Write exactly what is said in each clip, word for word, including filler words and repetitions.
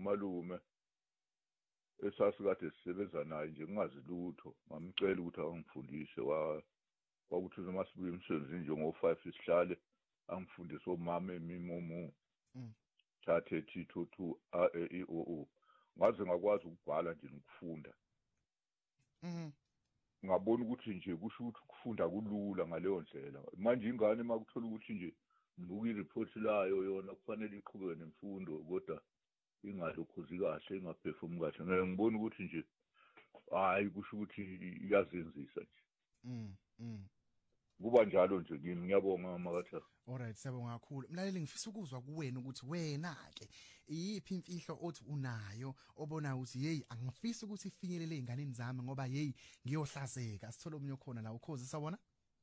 nomalume esasikade sisebenza naye nje kungazi lutho ngamcela ukuthi angifundise wa kwakuthi noma sibuye emsebenzini njengo five isihlale angifundise omama emimomo thathe T two two A E I O U ngaze ngakwazi ukubhala nje nokufunda mhm ngabona ukuthi nje kusho ukuthi ukufunda kulula ngaleyo ndlela manje ingane makuthola ukuthi nje ngibuka ireport layo yona kufanele iqhubeke nemfundo kodwa ingalokhuzi kahle ingaphefumi kahle ngeke ngibone ukuthi nje hayi kusho ukuthi iyazenzisa nje mhm mhm kuba njalo nje kimi ngiyabonga makatha alright siyabonga kakhulu mlaleli ngifisa ukuzwa kuwena ukuthi wena ke iyiphi imfihlo othi unayo obona ukuthi hey angifisi ukuthi ifinyelele einganeni zami ngoba hey ngiyohlazeka sithole omunye khona la ukhozi sabona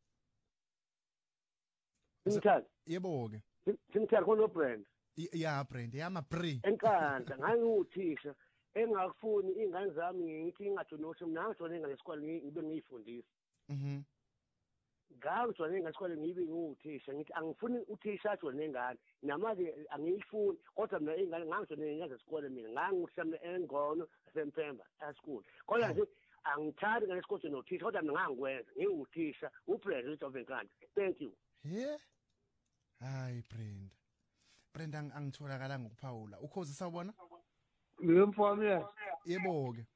Ngithanda yebo ke Ngithanda khona brand ya brand yama pre enkandla nganguthisha engakufuni ingane zami ngithi ingadonothi mina ngijone ngale sikole ngibe ngiyifundisa mhm ngangijone ngasikole ngibe nguthisha ngithi angifuni uthisha ajone nengane namanje angiyifuni kodwa mina ingane ngangijone ngenza isikole mina ngangihlamle engono September e school kodwa nje angithandi ngale sikole nothisha kodwa mina ngangikwenza nginguthisha upresident of enkandla thank you yeah hayi Brenda Brenda angitholakala ngokuphawula ukhozi sawubona ngiyemfami ya yebo ke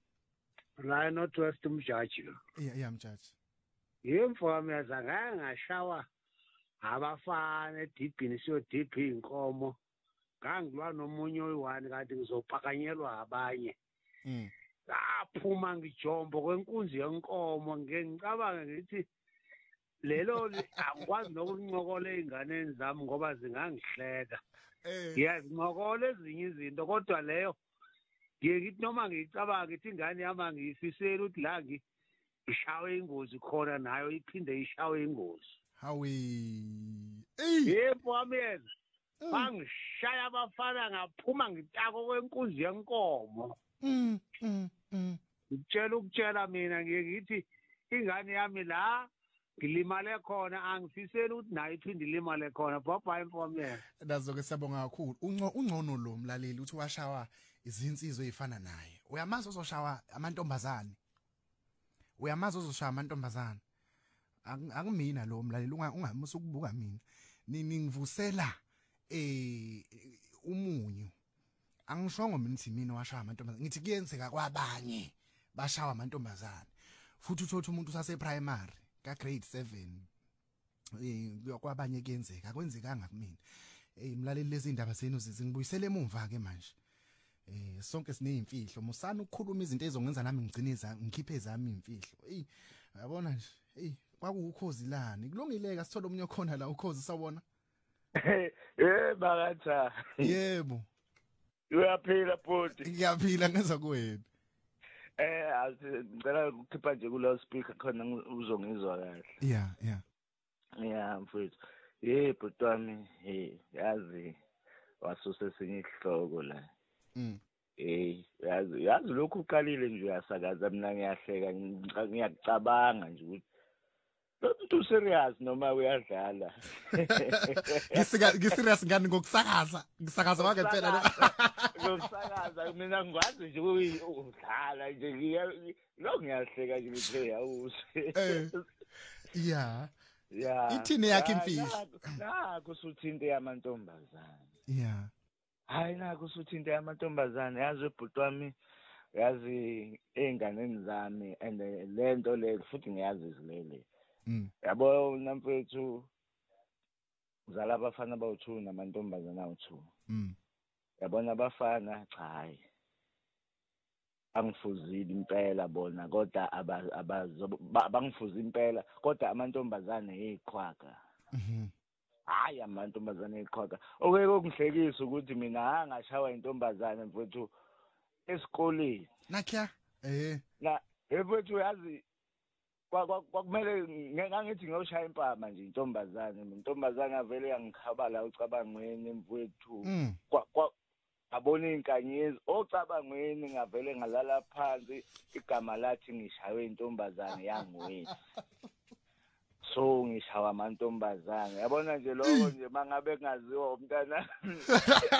la not west umjaji yeah yeah mjaji yemfami yazanga ngashawa abafana edibhini siyo diphi inkomo ngangilwa nomunye oyi-one kanti ngizopakanyelwa abanye mm aphuma ngijombo kwenkunzi yenkomo ngicabanga ngithi lelo angikwazi nokuncokola einganeni zami ngoba zingangihleka ngiyazincokola ezinye izinto kodwa leyo ngiye ngithi noma ngicabanga ngithi ingane yami ngiyifisela ukuthi la ishawe ingozi khona nayo iphinde ishawe ingozi hawe yebo amena bangishaya abafana ngaphuma ngitako kwenkunzi yenkomo mm mm ngitshela ukutshela mina ngiye ngithi ingane yami la ngilimale khona angifiseli ukuthi nayo iphinde ilimale khona baba emfomela nazo ke siyabonga kakhulu ungcono lo mlaleli uthi washawa izinsizwe ezifana naye uyamazi uzoshawa amantombazane uyamazi uzoshawa amantombazane akumina lo mlaleli ungamusa ukubuka mina ningivusela eh umunyu angishongo mina ukuthi mina washawa amantombazane ngithi kuyenzeka kwabanye bashawa amantombazane futhi uthola umuntu usase primary ka grade seven eh kwabanye kuyenzeka akwenzekanga kumina eh mlaleli lezi indaba zenu zingibuyisele emumva ke manje eh sonke sinezimfihlo musana ukukhuluma izinto ezongenza nami ngigciniza ngikhiphe zami imfihlo eh uyabona nje eh kwakukhozi lani kulungileka sithola umunye khona la ukhozi sawona eh bakatha yebo uyaphila bhuti ngiyaphila ngenza kuwena eh ngicela ukukhipha nje kulo speaker khona uzongizwa kahle yeah yeah yeah mfowethu eh bhuti wami eh yazi wasuse sinye ihloko la mm eh yazi yazi lokhu uqalile nje uyasakaza mina ngiyahleka ngiyacabanga nje ukuthi umuntu serious noma uyadlala ngisika ngiserious ngani ngokusakaza ngisakaza kwake phela ngokusakaza mina ngikwazi nje udlala nje lo ngiyahleka nje ngithe awuse yeah yeah ithini yakhe imfihlo nakho usuthinte yamantombazane yeah hayi nakho usuthinte yamantombazane yazi ebhuti wami yazi einganeni zami and lento le futhi ngiyazi izilele mm yabo namfethu uzala abafana bawu-two namantombazana awu-two mm yabona abafana cha hayi angifuzile impela bona kodwa abangifuzile impela kodwa amantombazane eyiqhwaga mhm hayi amantombazane eyiqhwaga okeke okungihlekisa ukuthi mina angashawa intombazane mfethu esikoleni nakya eh na mfethu yazi kwakumele ngangithi ngiyoshaya impama nje intombazane intombazane avele yangikhabala ucabangweni mfethu abona inkanyezi ocabangweni ngavele ngalala phansi igama lathi ngishawe intombazane yangwethu so ngishawa amantombazane yabona nje lokho nje mangabe kungaziwa umntana